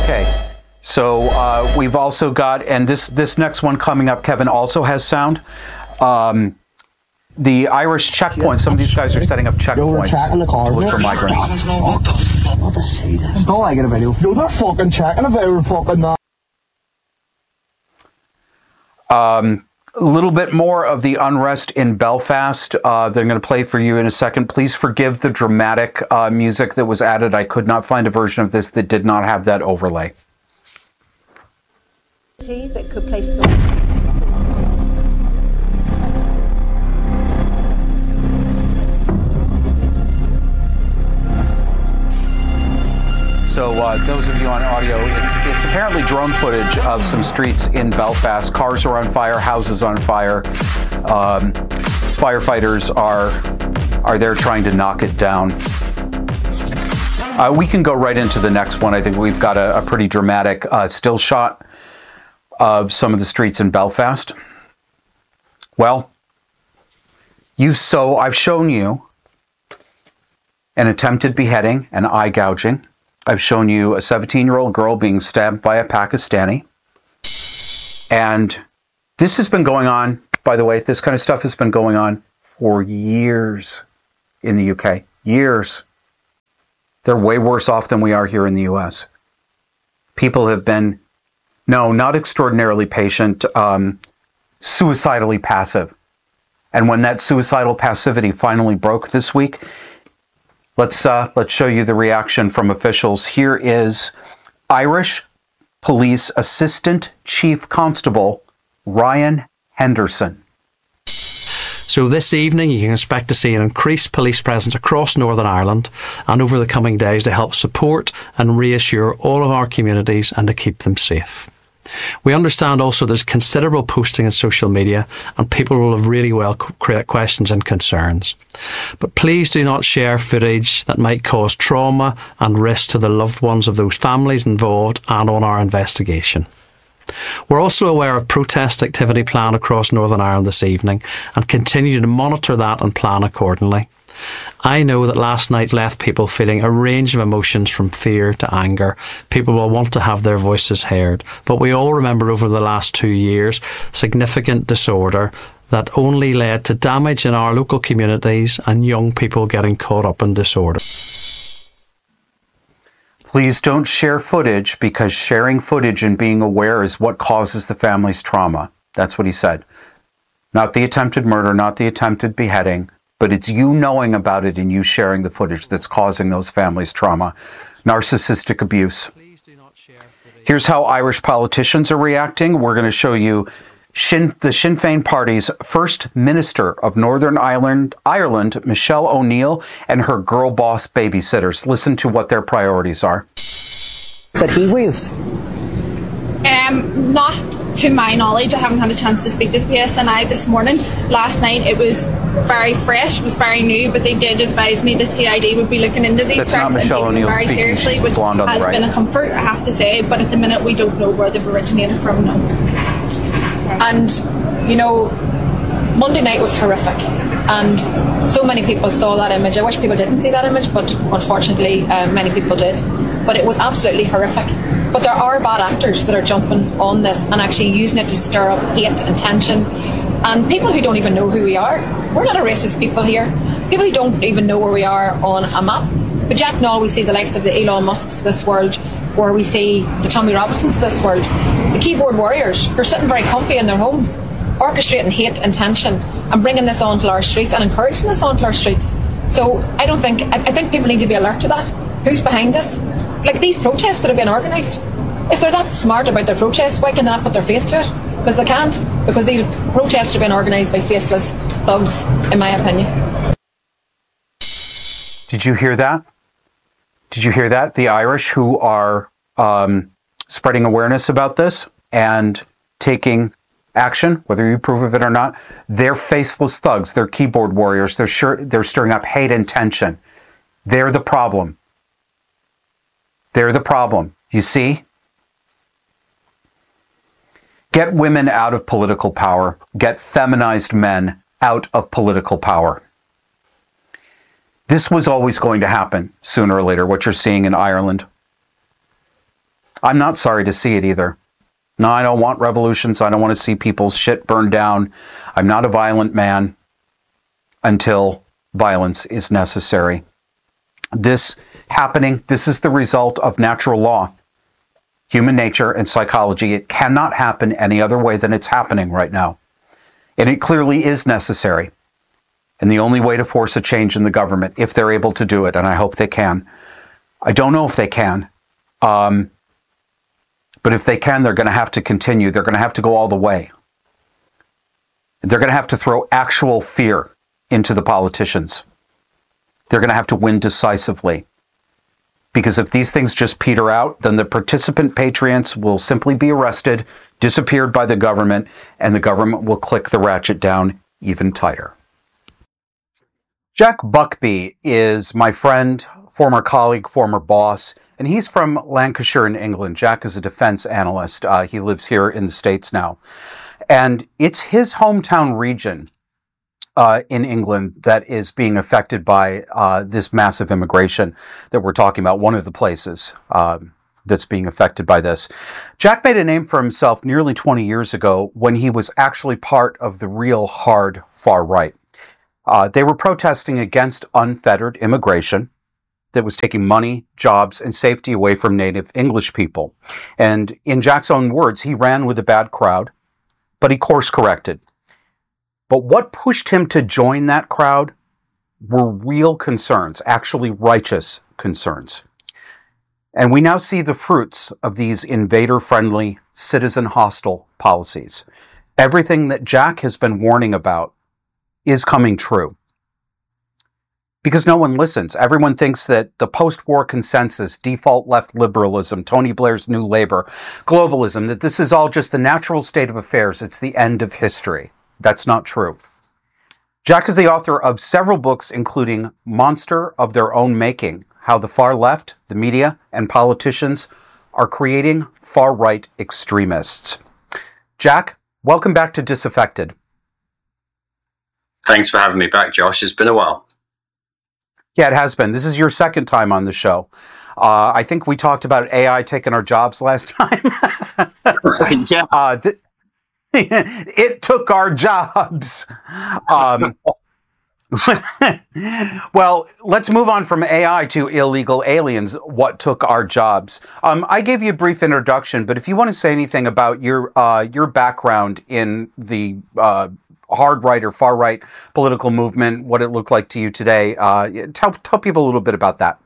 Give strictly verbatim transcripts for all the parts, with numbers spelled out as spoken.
Okay, so uh, we've also got, and this this next one coming up, Kevin, also has sound. Um, the Irish checkpoint. Some of these guys are setting up checkpoints to look for migrants. What the fuck? What the see that? Don't I get a video? No, they're fucking checking if they were fucking that. Um, a little bit more of the unrest in Belfast. Uh, they're going to play for you in a second. Please forgive the dramatic uh, music that was added. I could not find a version of this that did not have that overlay. That could place the So uh, those of you on audio, it's it's apparently drone footage of some streets in Belfast. Cars are on fire, houses on fire. Um, firefighters are are there trying to knock it down. Uh, we can go right into the next one. I think we've got a, a pretty dramatic uh, still shot of some of the streets in Belfast. Well, you so I've shown you an attempted beheading and eye gouging. I've shown you a seventeen-year-old girl being stabbed by a Pakistani. And this has been going on, by the way, this kind of stuff has been going on for years in the U K. Years. They're way worse off than we are here in the U S. People have been, no, not extraordinarily patient, um, suicidally passive. And when that suicidal passivity finally broke this week, Let's uh, let's show you the reaction from officials. Here is Irish Police Assistant Chief Constable Ryan Henderson. So this evening you can expect to see an increased police presence across Northern Ireland and over the coming days to help support and reassure all of our communities and to keep them safe. We understand also there's considerable posting on social media and people will have really well create questions and concerns. But please do not share footage that might cause trauma and risk to the loved ones of those families involved and on our investigation. We're also aware of protest activity planned across Northern Ireland this evening and continue to monitor that and plan accordingly. I know that last night left people feeling a range of emotions from fear to anger. People will want to have their voices heard. But we all remember over the last two years, significant disorder that only led to damage in our local communities and young people getting caught up in disorder. Please don't share footage because sharing footage and being aware is what causes the family's trauma. That's what he said. Not the attempted murder, not the attempted beheading. But it's you knowing about it and you sharing the footage that's causing those families trauma. Narcissistic abuse. Here's how Irish politicians are reacting. We're going to show you Sinn, the Sinn Féin party's First Minister of Northern Ireland, Ireland, Michelle O'Neill, and her girl boss babysitters. Listen to what their priorities are. That he wheels? Um, not to my knowledge. I haven't had a chance to speak to the P S N I this morning. Last night it was very fresh, it was very new, but they did advise me that C I D would be looking into these threats and taking them very seriously, which has been a comfort, I have to say, but at the minute we don't know where they've originated from now. And, you know, Monday night was horrific, and so many people saw that image. I wish people didn't see that image, but unfortunately uh, many people did. But it was absolutely horrific. But there are bad actors that are jumping on this and actually using it to stir up hate and tension. And people who don't even know who we are. We're not a racist people here. People who don't even know where we are on a map. But yet now we see the likes of the Elon Musks of this world, where we see the Tommy Robinsons of this world, the keyboard warriors who are sitting very comfy in their homes, orchestrating hate and tension and bringing this onto our streets and encouraging this onto our streets. So I don't think, I, I think people need to be alert to that. Who's behind this? Like these protests that have been organised. If they're that smart about their protests, why can they not put their face to it? Because they can't. Because these protests have been organised by faceless thugs, in my opinion. Did you hear that? Did you hear that? The Irish who are um, spreading awareness about this and taking action, whether you approve of it or not, they're faceless thugs. They're keyboard warriors. They're sure, they're stirring up hate and tension. They're the problem. They're the problem. You see? Get women out of political power. Get feminized men out of political power. This was always going to happen sooner or later, what you're seeing in Ireland. I'm not sorry to see it either. No, I don't want revolutions. I don't want to see people's shit burned down. I'm not a violent man until violence is necessary. This happening, this is the result of natural law, human nature, and psychology. It cannot happen any other way than it's happening right now. And it clearly is necessary. And the only way to force a change in the government, if they're able to do it, and I hope they can. I don't know if they can. Um, but if they can, they're going to have to continue. They're going to have to go all the way. They're going to have to throw actual fear into the politicians. They're going to have to win decisively. Because if these things just peter out, then the participant patriots will simply be arrested, disappeared by the government, and the government will click the ratchet down even tighter. Jack Buckby is my friend, former colleague, former boss, and he's from Lancashire in England. Jack is a defense analyst. Uh, he lives here in the States now. And it's his hometown region uh, in England that is being affected by uh, this massive immigration that we're talking about, one of the places uh, that's being affected by this. Jack made a name for himself nearly twenty years ago when he was actually part of the real hard far right. Uh, they were protesting against unfettered immigration that was taking money, jobs, and safety away from native English people. And in Jack's own words, he ran with a bad crowd, but he course corrected. But what pushed him to join that crowd were real concerns, actually righteous concerns. And we now see the fruits of these invader-friendly, citizen-hostile policies. Everything that Jack has been warning about is coming true. Because no one listens. Everyone thinks that the post-war consensus, default left liberalism, Tony Blair's New Labour, globalism, that this is all just the natural state of affairs. It's the end of history. That's not true. Jack is the author of several books, including Monster of Their Own Making, How the Far Left, the Media, and Politicians Are Creating Far-Right Extremists. Jack, welcome back to Disaffected. Thanks for having me back, Josh. It's been a while. Yeah, it has been. This is your second time on the show. Uh, I think we talked about A I taking our jobs last time. yeah. Uh, th- it took our jobs. Um, well, let's move on from A I to illegal aliens. What took our jobs? Um, I gave you a brief introduction, but if you want to say anything about your uh, your background in the uh, hard right or far right political movement, what it looked like to you today, uh, tell tell people a little bit about that.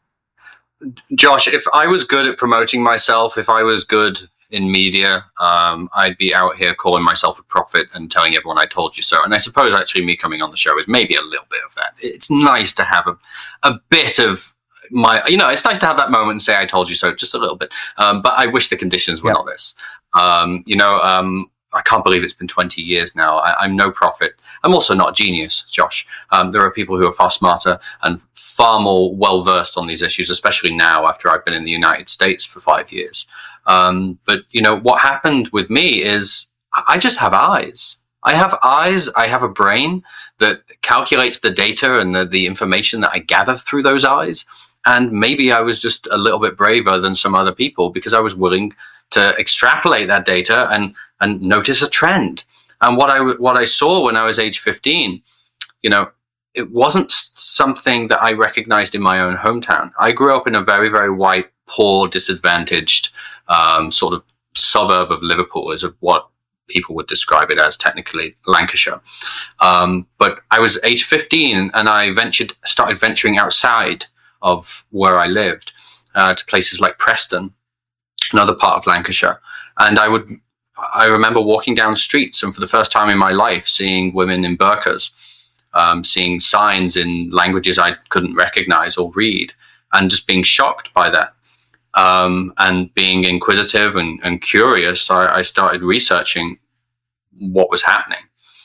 Josh, if I was good at promoting myself, if I was good in media, um, I'd be out here calling myself a prophet and telling everyone I told you so. And I suppose actually me coming on the show is maybe a little bit of that. It's nice to have a, a bit of my, you know, it's nice to have that moment and say I told you so, just a little bit. Um, but I wish the conditions were yep. not this. Um, you know, um, I can't believe it's been twenty years now. I, I'm no prophet. I'm also not a genius, Josh. Um, there are people who are far smarter and far more well-versed on these issues, especially now after I've been in the United States for five years. Um, but, you know, what happened with me is I just have eyes. I have eyes. I have a brain that calculates the data and the, the information that I gather through those eyes. And maybe I was just a little bit braver than some other people because I was willing to extrapolate that data and, and notice a trend. And what I, what I saw when I was age fifteen, you know, it wasn't something that I recognized in my own hometown. I grew up in a very, very white, poor, disadvantaged um, sort of suburb of Liverpool, is what people would describe it as, technically Lancashire. Um, but I was age fifteen and I ventured, started venturing outside of where I lived uh, to places like Preston, another part of Lancashire. And I would, I remember walking down streets and for the first time in my life, seeing women in burqas, um, seeing signs in languages I couldn't recognize or read, and just being shocked by that. Um, and being inquisitive and, and curious, I, I started researching what was happening.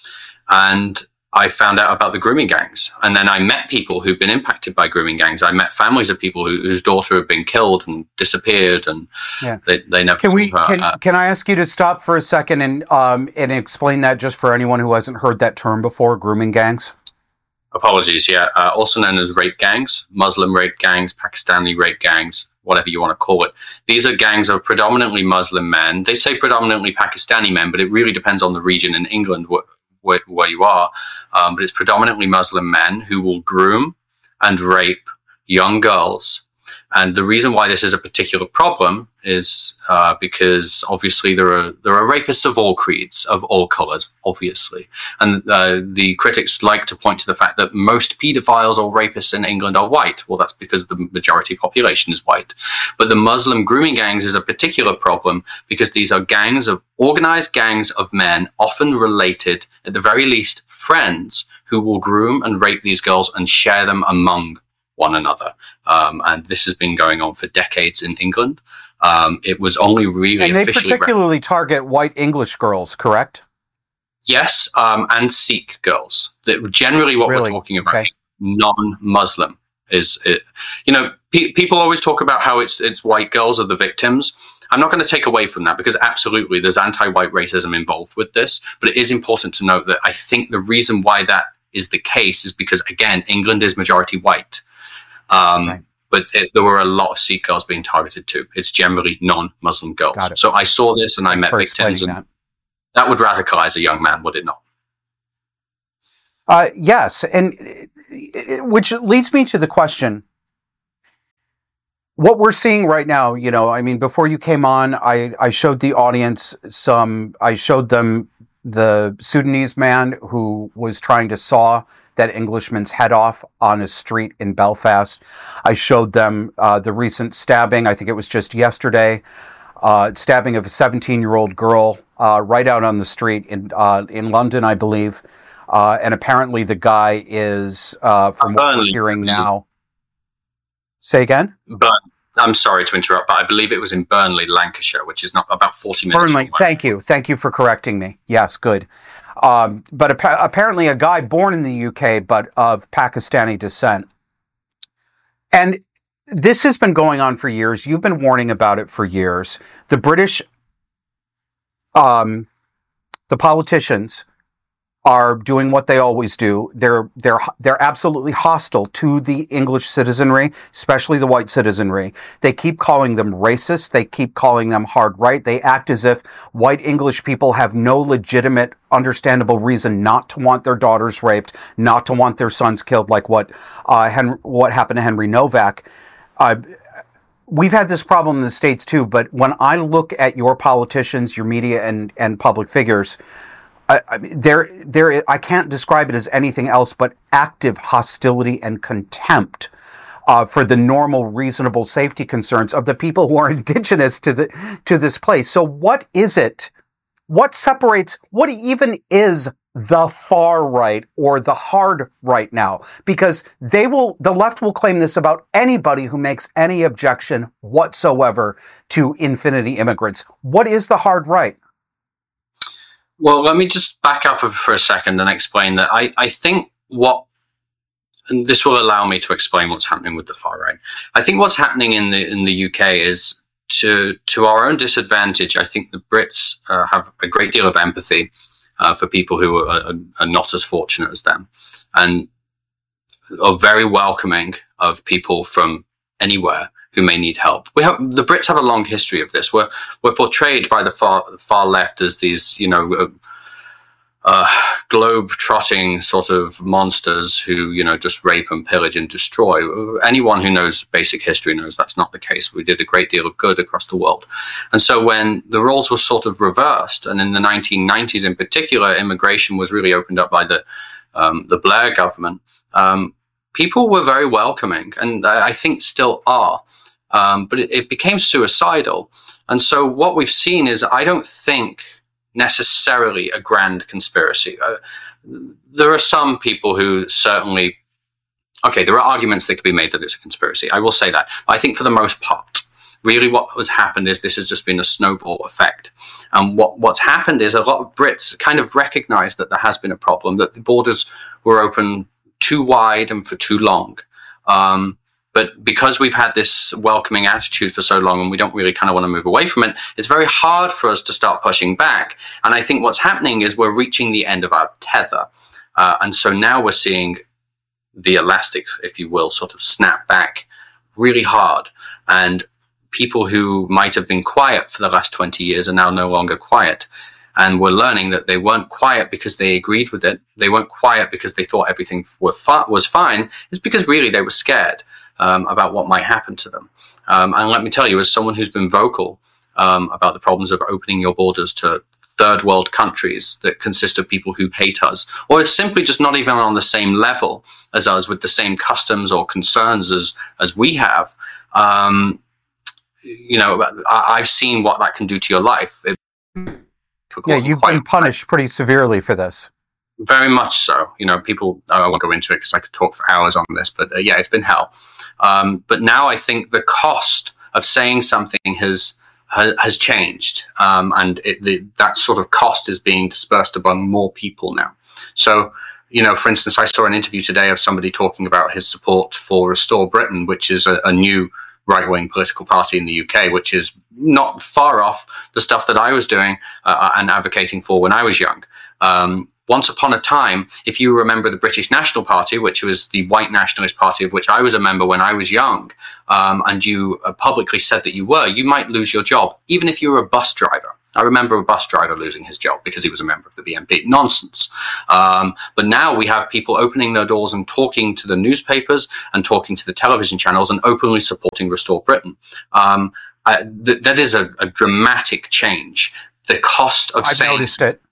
And I found out about the grooming gangs. And then I met people who'd been impacted by grooming gangs. I met families of people who, whose daughter had been killed and disappeared, and yeah. they, they never can we her. Can, uh, can I ask you to stop for a second and um, and explain that just for anyone who hasn't heard that term before, grooming gangs? Apologies, yeah. Uh, also known as rape gangs, Muslim rape gangs, Pakistani rape gangs. whatever you want to call it. These are gangs of predominantly Muslim men. They say predominantly Pakistani men, but it really depends on the region in England where, where, where you are. Um, but it's predominantly Muslim men who will groom and rape young girls. And the reason why this is a particular problem is uh, because obviously there are there are rapists of all creeds, of all colours, obviously. And uh, the critics like to point to the fact that most paedophiles or rapists in England are white. Well, that's because the majority population is white. But the Muslim grooming gangs is a particular problem because these are gangs of organised gangs of men, often related, at the very least, friends, who will groom and rape these girls and share them among one another. Um, and this has been going on for decades in England. Um, it was only really and they officially particularly rec- target white English girls, correct? Yes, um, and Sikh girls. That generally what really? we're talking about, okay. non-Muslim is, it, you know, pe- people always talk about how it's it's white girls are the victims. I'm not going to take away from that because absolutely there's anti-white racism involved with this, but it is important to note that I think the reason why that is the case is because, again, England is majority white. Um, right. But it, there were a lot of Sikh girls being targeted too. It's generally non-Muslim girls. So I saw this and Thanks I met victims, and that. that would radicalize a young man, would it not? Uh, yes, and which leads me to the question: what we're seeing right now. You know, I mean, before you came on, I, I showed the audience some. I showed them the Sudanese man who was trying to saw that Englishman's head off on a street in Belfast. I showed them uh, the recent stabbing, I think it was just yesterday, uh, stabbing of a seventeen-year-old girl uh, right out on the street in uh, in London, I believe. Uh, and apparently the guy is, uh, from what we're hearing now... Say again? Burn. I'm sorry to interrupt, but I believe it was in Burnley, Lancashire, which is not about forty minutes Burnley, from thank you. Thank you for correcting me. Yes, good. Um, but ap- apparently a guy born in the U K, but of Pakistani descent. And this has been going on for years. You've been warning about it for years. The British, um, the politicians are doing what they always do. They're they're they're absolutely hostile to the English citizenry, especially the white citizenry. They keep calling them racist. They keep calling them hard right. They act as if white English people have no legitimate, understandable reason not to want their daughters raped, not to want their sons killed, like what uh, Henry, what happened to Henry Novak. Uh, We've had this problem in the States too, but when I look at your politicians, your media, and and public figures, I, I mean, there, there. I can't describe it as anything else but active hostility and contempt uh, for the normal, reasonable safety concerns of the people who are indigenous to the to this place. So, what is it? What separates? What even is the far right or the hard right now? Because they will, the left will claim this about anybody who makes any objection whatsoever to infinity immigrants. What is the hard right? Well, let me just back up for a second and explain that I, I think what, and this will allow me to explain what's happening with the far right. I think what's happening in the in the U K is to to our own disadvantage. I think the Brits uh, have a great deal of empathy uh, for people who are, are, are not as fortunate as them, and are very welcoming of people from anywhere who may need help. We have the Brits have a long history of this. We're we're portrayed by the far far left as these, you know, uh, uh, globe-trotting sort of monsters who, you know, just rape and pillage and destroy. Anyone who knows basic history knows that's not the case. We did a great deal of good across the world. And so when the roles were sort of reversed, and in the nineteen nineties in particular, immigration was really opened up by the um, the Blair government, um, people were very welcoming, and I think still are. Um, but it, it became suicidal. And so what we've seen is, I don't think necessarily a grand conspiracy. Uh, there are some people who certainly, okay, there are arguments that could be made that it's a conspiracy. I will say that. I think for the most part, really what has happened is this has just been a snowball effect. And what, what's happened is a lot of Brits kind of recognize that there has been a problem, that the borders were open too wide and for too long. Um, But because we've had this welcoming attitude for so long and we don't really kind of want to move away from it, it's very hard for us to start pushing back. And I think what's happening is we're reaching the end of our tether. Uh, and so now we're seeing the elastic, if you will, sort of snap back really hard. And people who might have been quiet for the last twenty years are now no longer quiet. And we're learning that they weren't quiet because they agreed with it. They weren't quiet because they thought everything were fi- was fine. It's because really they were scared um, about what might happen to them. Um, and let me tell you, as someone who's been vocal um, about the problems of opening your borders to third world countries that consist of people who hate us, or it's simply just not even on the same level as us with the same customs or concerns as, as we have, um, you know, I, I've seen what that can do to your life. It, Yeah, you've been punished pretty severely for this. Very much so. You know, people, I won't go into it because I could talk for hours on this, but uh, yeah, it's been hell. Um, but now I think the cost of saying something has ha, has changed. Um, and it, the, that sort of cost is being dispersed among more people now. So, you know, for instance, I saw an interview today of somebody talking about his support for Restore Britain, which is a, a new right-wing political party in the U K, which is not far off the stuff that I was doing uh, and advocating for when I was young. Um, once upon a time, if you remember the British National Party, which was the white nationalist party of which I was a member when I was young, um, and you uh, publicly said that you were, you might lose your job, even if you were a bus driver. I remember a bus driver losing his job because he was a member of the B N P. Nonsense. Um, but now we have people opening their doors and talking to the newspapers and talking to the television channels and openly supporting Restore Britain. Um, I, th- that is a, a dramatic change. The cost of I've saying... noticed it.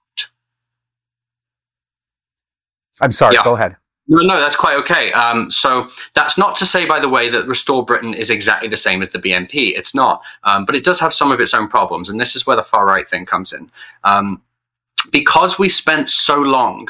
I'm sorry, yeah. Go ahead. No, no, that's quite okay. Um, so that's not to say, by the way, that Restore Britain is exactly the same as the B N P. It's not. Um, but it does have some of its own problems. And this is where the far right thing comes in. Um, because we spent so long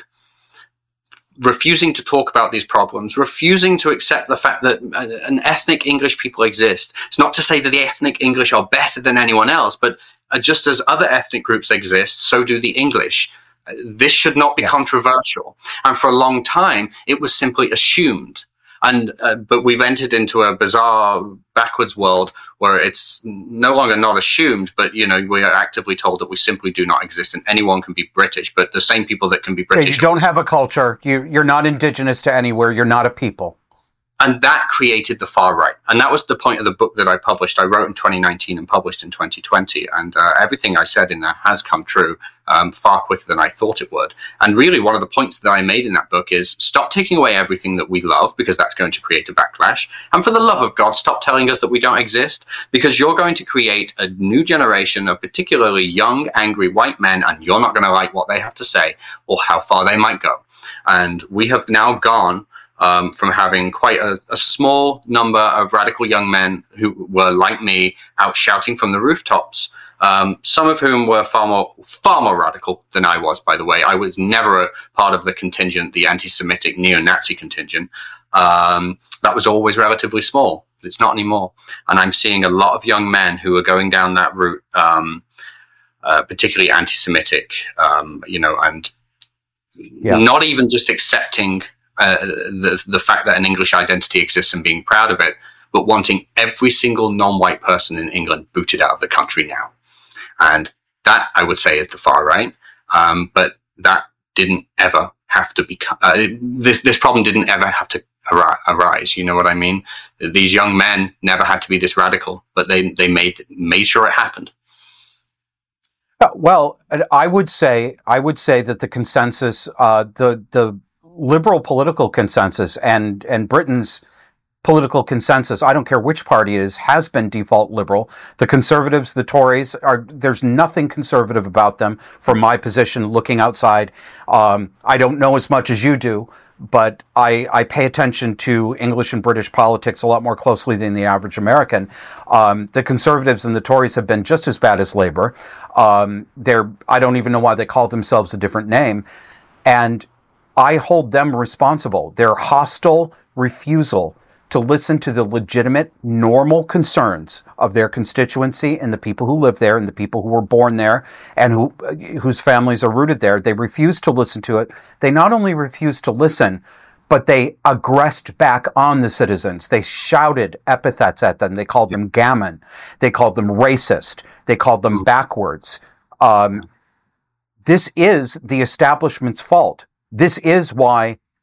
refusing to talk about these problems, refusing to accept the fact that uh, an ethnic English people exist. It's not to say that the ethnic English are better than anyone else, but uh, just as other ethnic groups exist, so do the English. This should not be yes. controversial. And for a long time, it was simply assumed. And uh, but we've entered into a bizarre backwards world where it's no longer not assumed, but, you know, we are actively told that we simply do not exist and anyone can be British. But the same people that can be British... Yeah, you don't have a culture. You, you're not indigenous to anywhere. You're not a people. And that created the far right. And that was the point of the book that I published. I wrote in twenty nineteen and published in twenty twenty. And uh, everything I said in there has come true um, far quicker than I thought it would. And really, one of the points that I made in that book is stop taking away everything that we love, because that's going to create a backlash. And for the love of God, stop telling us that we don't exist, because you're going to create a new generation of particularly young, angry white men, and you're not going to like what they have to say or how far they might go. And we have now gone Um, from having quite a, a small number of radical young men who were like me out shouting from the rooftops, um, some of whom were far more far more radical than I was, by the way. I was never a part of the contingent, the anti-Semitic neo-Nazi contingent. Um, that was always relatively small. But it's not anymore. And I'm seeing a lot of young men who are going down that route, um, uh, particularly anti-Semitic, um, you know, and yeah. not even just accepting Uh, the the fact that an English identity exists and being proud of it, but wanting every single non-white person in England booted out of the country now. And that, I would say, is the far right. Um, but that didn't ever have to be, uh, this, this problem didn't ever have to ar- arise. You know what I mean? These young men never had to be this radical, but they, they made, made sure it happened. Well, I would say, I would say that the consensus, uh, the, the, liberal political consensus and, and Britain's political consensus, I don't care which party it is, has been default liberal. The Conservatives, the Tories, are there's nothing conservative about them from my position looking outside. Um, I don't know as much as you do, but I, I pay attention to English and British politics a lot more closely than the average American. Um, the Conservatives and the Tories have been just as bad as Labour. Um, they're I don't even know why they call themselves a different name. And I hold them responsible. Their hostile refusal to listen to the legitimate, normal concerns of their constituency and the people who live there and the people who were born there and who whose families are rooted there. They refuse to listen to it. They not only refused to listen, but they aggressed back on the citizens. They shouted epithets at them. They called them gammon. They called them racist. They called them backwards. Um, this is the establishment's fault. This is why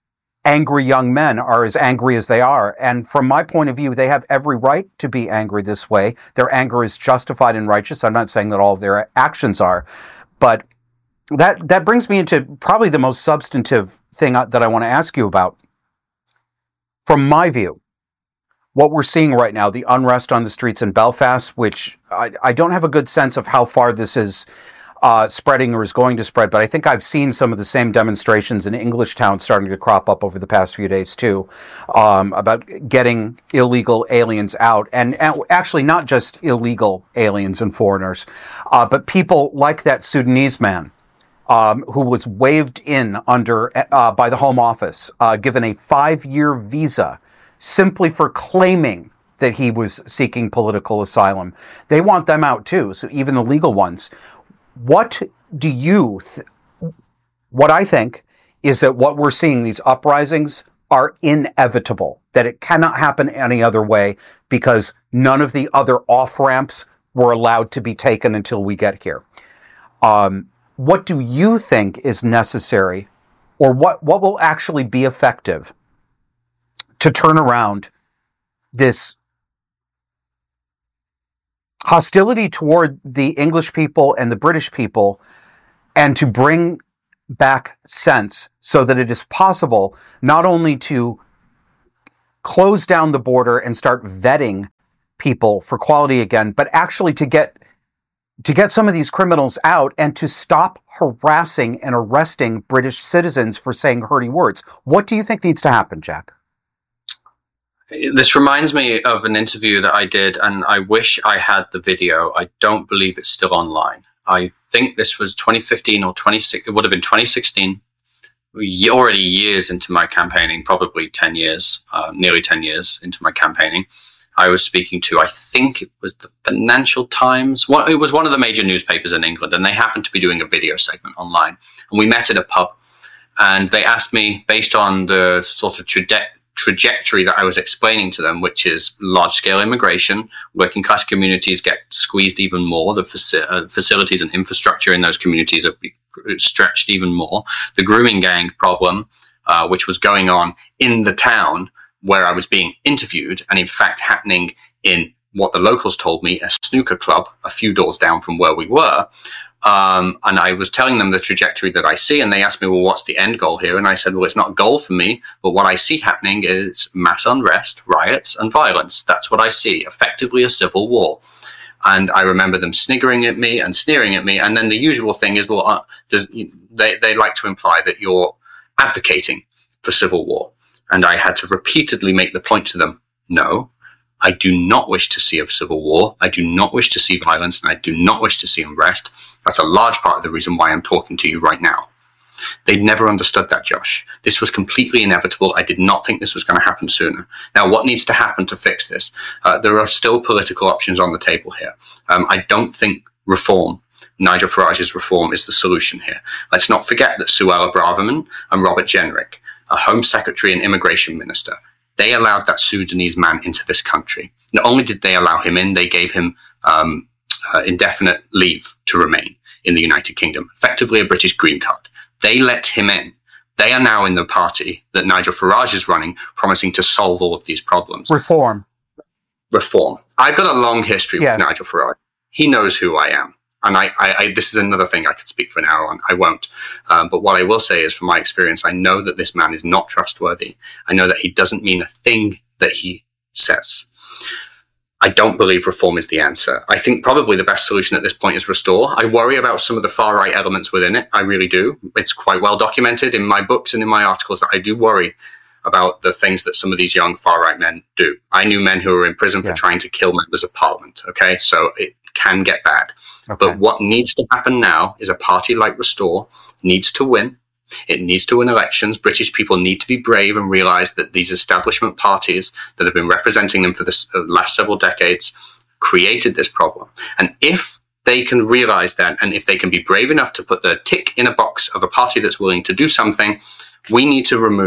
angry young men are as angry as they are. And from my point of view, they have every right to be angry this way. Their anger is justified and righteous. I'm not saying that all of their actions are, but that that brings me into probably the most substantive thing that I want to ask you about. From my view, what we're seeing right now, the unrest on the streets in Belfast, which I, I don't have a good sense of how far this is Uh, spreading or is going to spread, but I think I've seen some of the same demonstrations in English towns starting to crop up over the past few days too, um, about getting illegal aliens out, and, and actually not just illegal aliens and foreigners, uh, but people like that Sudanese man um, who was waved in under uh, by the Home Office, uh, given a five-year visa simply for claiming that he was seeking political asylum. They want them out too, so even the legal ones. What do you, th- what I think is that what we're seeing, these uprisings, are inevitable, that it cannot happen any other way because none of the other off-ramps were allowed to be taken until we get here. Um, what do you think is necessary, or what, what will actually be effective to turn around this hostility toward the English people and the British people, and to bring back sense so that it is possible not only to close down the border and start vetting people for quality again, but actually to get to get some of these criminals out and to stop harassing and arresting British citizens for saying hurty words. What do you think needs to happen, Jack? This reminds me of an interview that I did, and I wish I had the video. I don't believe it's still online. I think this was twenty fifteen or twenty sixteen. It would have been twenty sixteen. Already years into my campaigning, probably ten years, uh, nearly ten years into my campaigning. I was speaking to, I think it was the Financial Times. Well, it was one of the major newspapers in England, and they happened to be doing a video segment online. And we met at a pub, and they asked me, based on the sort of trajectory, trajectory that I was explaining to them, which is large-scale immigration, working-class communities get squeezed even more, the faci- uh, facilities and infrastructure in those communities are stretched even more, the grooming gang problem, uh, which was going on in the town where I was being interviewed, and in fact happening in what the locals told me, a snooker club a few doors down from where we were. Um, and I was telling them the trajectory that I see, and they asked me, well, what's the end goal here? And I said, well, it's not a goal for me, but what I see happening is mass unrest, riots, and violence. That's what I see, effectively a civil war. And I remember them sniggering at me and sneering at me. And then the usual thing is, well, uh, does, they, they like to imply that you're advocating for civil war. And I had to repeatedly make the point to them, no, I do not wish to see a civil war. I do not wish to see violence, and I do not wish to see unrest. That's a large part of the reason why I'm talking to you right now. They never understood that, Josh. This was completely inevitable. I did not think this was going to happen sooner. Now, what needs to happen to fix this? Uh, there are still political options on the table here. Um, I don't think reform, Nigel Farage's reform, is the solution here. Let's not forget that Suella Braverman and Robert Jenrick, a Home Secretary and Immigration Minister, they allowed that Sudanese man into this country. Not only did they allow him in, they gave him um, uh, indefinite leave to remain in the United Kingdom, effectively a British green card. They let him in. They are now in the party that Nigel Farage is running, promising to solve all of these problems. Reform. Reform. I've got a long history yeah. with Nigel Farage. He knows who I am. And I, I, I, this is another thing I could speak for an hour on. I won't. Um, but what I will say is, from my experience, I know that this man is not trustworthy. I know that he doesn't mean a thing that he says. I don't believe reform is the answer. I think probably the best solution at this point is restore. I worry about some of the far-right elements within it. I really do. It's quite well documented in my books and in my articles that I do worry about the things that some of these young far-right men do. I knew men who were in prison for yeah. trying to kill members of parliament, okay? So it can get bad. Okay. But what needs to happen now is a party like Restore needs to win. It needs to win elections. British people need to be brave and realize that these establishment parties that have been representing them for the uh, last several decades created this problem. And if they can realize that, and if they can be brave enough to put the tick in a box of a party that's willing to do something, we need to remove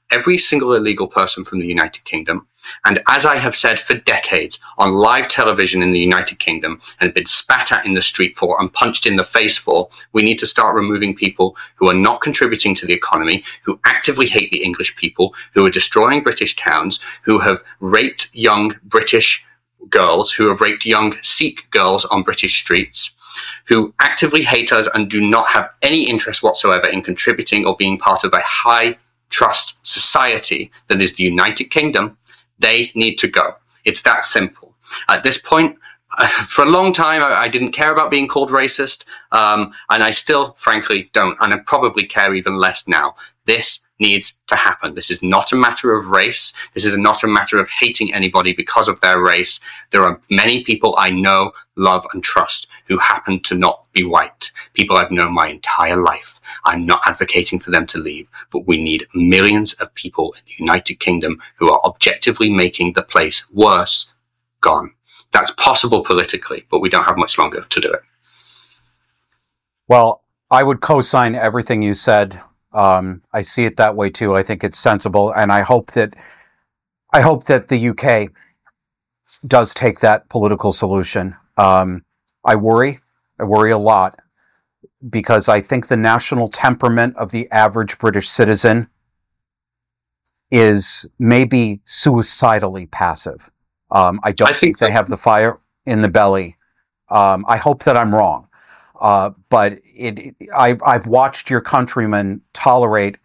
every single illegal person from the United Kingdom. And as I have said for decades on live television in the United Kingdom and been spat at in the street for and punched in the face for, we need to start removing people who are not contributing to the economy, who actively hate the English people, who are destroying British towns, who have raped young British girls, who have raped young Sikh girls on British streets, who actively hate us and do not have any interest whatsoever in contributing or being part of a high trust society that is the United Kingdom. They need to go. It's that simple. At this point, uh, for a long time, I, I didn't care about being called racist, um, and I still, frankly, don't, and I probably care even less now. This needs to happen. This is not a matter of race. This is not a matter of hating anybody because of their race. There are many people I know, love, and trust who happen to not be white. People I've known my entire life. I'm not advocating for them to leave, but we need millions of people in the United Kingdom who are objectively making the place worse, gone. That's possible politically, but we don't have much longer to do it. Well, I would co-sign everything you said. Um, I see it that way too. I think it's sensible, and I hope that I hope that the U K does take that political solution. Um, I worry. I worry a lot because I think the national temperament of the average British citizen is maybe suicidally passive. Um, I don't I think, think they have the fire in the belly. Um, I hope that I'm wrong. Uh, but it, it, I've, I've watched your countrymen tolerate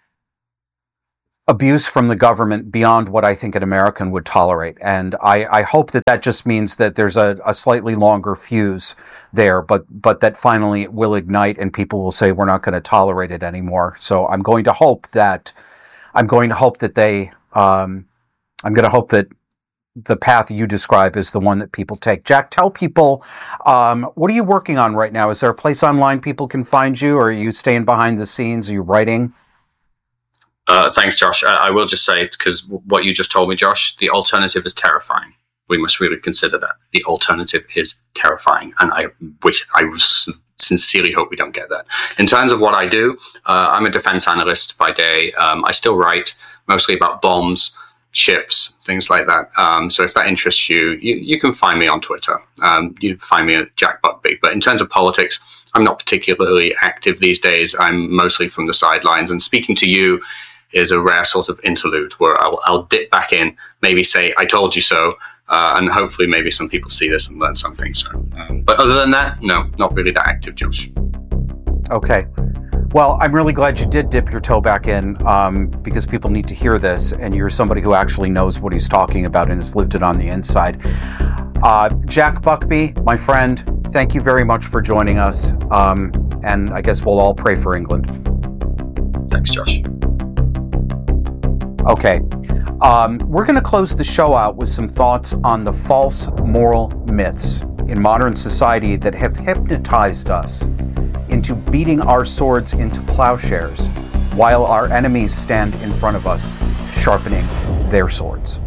abuse from the government beyond what I think an American would tolerate. And I, I hope that that just means that there's a, a slightly longer fuse there, but, but that finally it will ignite and people will say, we're not going to tolerate it anymore. So I'm going to hope that, I'm going to hope that they, um, I'm going to hope that the path you describe is the one that people take. Jack, tell people, um, what are you working on right now? Is there a place online people can find you, or are you staying behind the scenes? Are you writing? Uh, thanks, Josh. I, I will just say, because what you just told me, Josh, the alternative is terrifying. We must really consider that. The alternative is terrifying, and I wish, I sincerely hope we don't get that. In terms of what I do, uh, I'm a defense analyst by day. Um, I still write mostly about bombs, ships, things like that. Um, so if that interests you, you, you can find me on Twitter. Um, you find me at Jack Buckby. But in terms of politics, I'm not particularly active these days. I'm mostly from the sidelines. And speaking to you is a rare sort of interlude where I'll, I'll dip back in, maybe say, I told you so. Uh, and hopefully maybe some people see this and learn something. So, um, but other than that, no, not really that active, Josh. Okay. Well, I'm really glad you did dip your toe back in, um, because people need to hear this, and you're somebody who actually knows what he's talking about and has lived it on the inside. Uh, Jack Buckby, my friend, thank you very much for joining us, um, and I guess we'll all pray for England. Thanks, Josh. Okay. Um, we're going to close the show out with some thoughts on the false moral myths in modern society that have hypnotized us into beating our swords into plowshares while our enemies stand in front of us sharpening their swords.